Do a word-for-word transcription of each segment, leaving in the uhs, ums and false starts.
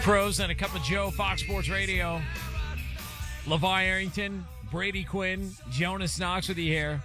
Pros and a Cup of Joe, Fox Sports Radio. LeVar Arrington, Brady Quinn, Jonas Knox with you here.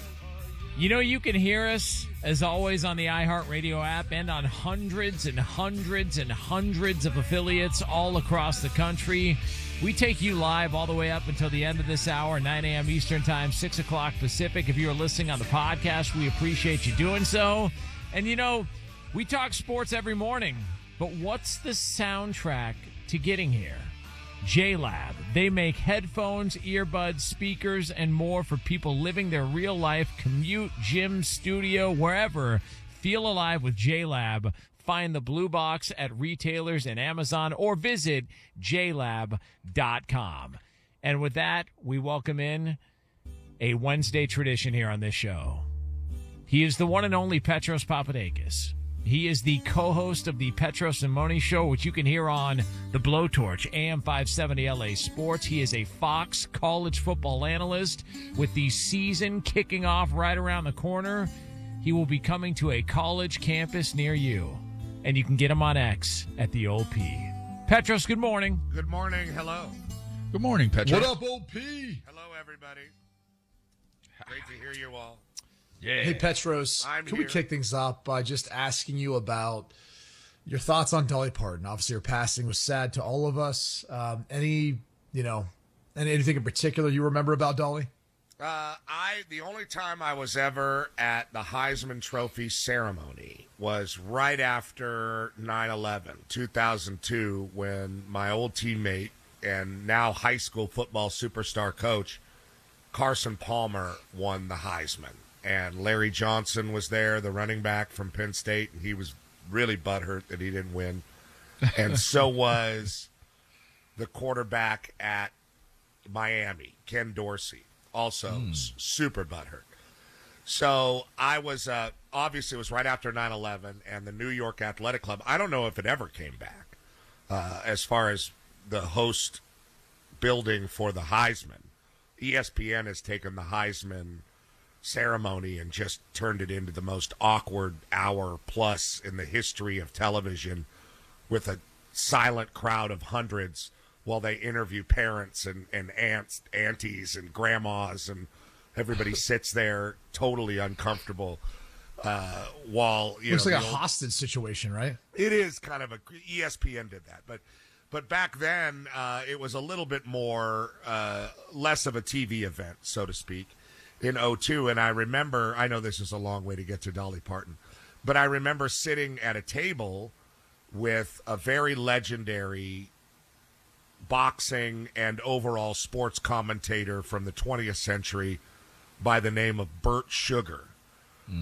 You know, you can hear us, as always, on the iHeartRadio app and on hundreds and hundreds and hundreds of affiliates all across the country. We take you live all the way up until the end of this hour, nine a.m. Eastern Time, six o'clock Pacific. If you are listening on the podcast, we appreciate you doing so. And, you know, we talk sports every morning, but what's the soundtrack to getting here? J-Lab. They make headphones, earbuds, speakers, and more for people living their real life, commute, gym, studio, wherever. Feel alive with J-Lab. Find the blue box at retailers and Amazon or visit j lab dot com. And with that, we welcome in a Wednesday tradition here on this show. He is the one and only Petros Papadakis. He is the co-host of the Petros and Moni Show, which you can hear on the Blowtorch, A M five seventy L A Sports. He is a Fox college football analyst. With the season kicking off right around the corner, he will be coming to a college campus near you. And you can get him on X at the O P. Petros, good morning. Good morning. Hello. Good morning, Petros. What up, O P? Hello, everybody. Great to hear you all. Yeah. Hey, Petros, I'm can here. we kick things up by just asking you about your thoughts on Dolly Parton? Obviously, her passing was sad to all of us. Um, any, you know, any, anything in particular you remember about Dolly? Uh, I the only time I was ever at the Heisman Trophy ceremony was right after nine eleven, two thousand two, when my old teammate and now high school football superstar coach Carson Palmer won the Heisman. And Larry Johnson was there, the running back from Penn State, and he was really butthurt that he didn't win. And so was the quarterback at Miami, Ken Dorsey, also mm. s- super butthurt. So I was, uh, obviously it was right after nine eleven, and the New York Athletic Club, I don't know if it ever came back uh, as far as the host building for the Heisman. E S P N has taken the Heisman ceremony and just turned it into the most awkward hour plus in the history of television, with a silent crowd of hundreds while they interview parents and, and aunts, aunties and grandmas, and everybody sits there totally uncomfortable uh, while, you Looks know, like a the old- hostage situation, right? it is kind of a E S P N did that, but but back then uh, it was a little bit more uh, less of a T V event, so to speak, in oh two. And I remember, I know this is a long way to get to Dolly Parton, but I remember sitting at a table with a very legendary boxing and overall sports commentator from the twentieth century by the name of Bert Sugar.